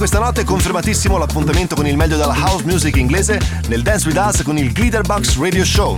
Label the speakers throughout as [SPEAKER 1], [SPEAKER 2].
[SPEAKER 1] Questa notte è confermatissimo l'appuntamento con il meglio della house music inglese nel Dance With Us con il Glitterbox Radio Show.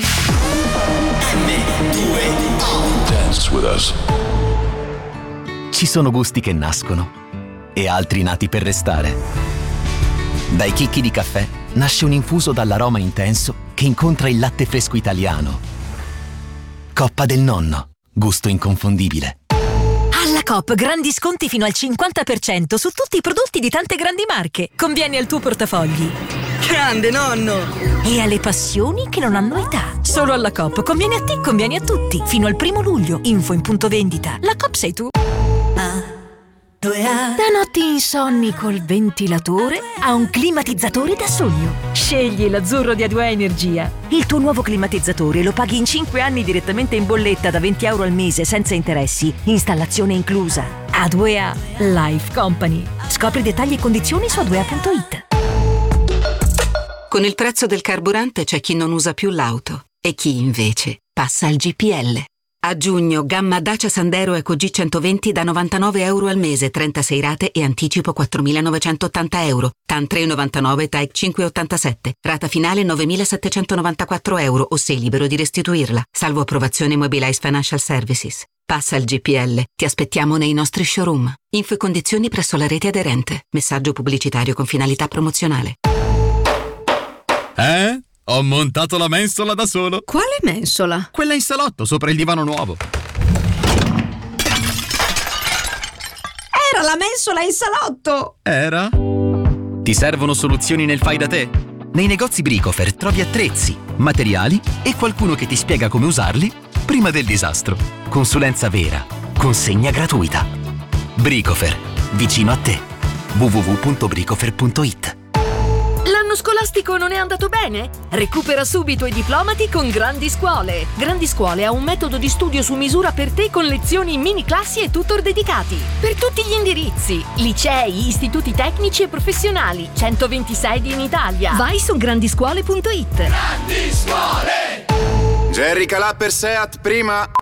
[SPEAKER 2] Dance With Us.
[SPEAKER 3] Ci sono gusti che nascono e altri nati per restare. Dai chicchi di caffè nasce un infuso dall'aroma intenso che incontra il latte fresco italiano. Coppa del Nonno, gusto inconfondibile.
[SPEAKER 4] Alla Coop grandi sconti fino al 50% su tutti i prodotti di tante grandi marche. Convieni al tuo portafogli.
[SPEAKER 5] Grande nonno!
[SPEAKER 4] E alle passioni che non hanno età. Solo alla Coop conviene a te, conviene a tutti. Fino al 1 luglio. Info in punto vendita. La Coop sei tu. Da notti insonni col ventilatore a un climatizzatore da sogno. Scegli l'azzurro di A2A Energia. Il tuo nuovo climatizzatore lo paghi in 5 anni direttamente in bolletta da €20 al mese senza interessi. Installazione inclusa. A2A Life Company. Scopri dettagli e condizioni su a2a.it.
[SPEAKER 6] Con il prezzo del carburante c'è chi non usa più l'auto e chi invece passa al GPL. A giugno, gamma Dacia Sandero Eco G120 da €99 al mese, 36 rate e anticipo €4.980. TAN 3,99, TAEC 5,87. Rata finale €9.794 o sei libero di restituirla. Salvo approvazione Mobilize Financial Services. Passa al GPL. Ti aspettiamo nei nostri showroom. Info e condizioni presso la rete aderente. Messaggio pubblicitario con finalità promozionale.
[SPEAKER 7] Ho montato la mensola da solo.
[SPEAKER 5] Quale mensola?
[SPEAKER 7] Quella in salotto, sopra il divano nuovo.
[SPEAKER 5] Era la mensola in salotto!
[SPEAKER 7] Era?
[SPEAKER 3] Ti servono soluzioni nel fai da te? Nei negozi Bricofer trovi attrezzi, materiali e qualcuno che ti spiega come usarli prima del disastro. Consulenza vera. Consegna gratuita. Bricofer. Vicino a te. www.bricofer.it.
[SPEAKER 8] L'anno scolastico non è andato bene? Recupera subito i diplomati con Grandi Scuole. Grandi Scuole ha un metodo di studio su misura per te con lezioni in mini classi e tutor dedicati. Per tutti gli indirizzi, licei, istituti tecnici e professionali, 120 sedi in Italia. Vai su grandiscuole.it.
[SPEAKER 2] Grandi Scuole!
[SPEAKER 9] Jerry Calà per Seat prima.